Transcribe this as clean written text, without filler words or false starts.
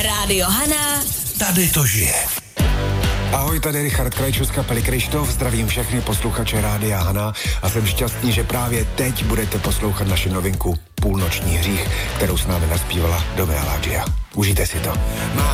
Rádio Hana, tady to žije. Ahoj, tady Richard Krajčů z kapely Krištof, zdravím všechny posluchače Rádia Hana a jsem šťastný, že právě teď budete poslouchat naši novinku Půlnoční hřích, kterou s námi naspívala Dove Aladžia. Užijte si to.